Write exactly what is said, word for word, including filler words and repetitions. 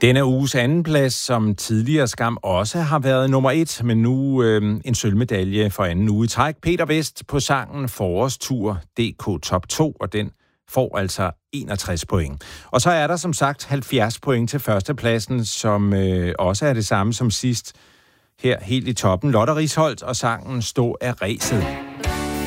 Denne uges andenplads, som tidligere Skam også har været nummer et, men nu øh, en sølvmedalje for anden uge i træk. Peter Vest på sangen Forårstur D K Top to, og den får altså enogtres point. Og så er der som sagt halvfjerds point til førstepladsen, som øh, også er det samme som sidst. Her helt i toppen, Lotte Risholdt og sangen Stå af ræset.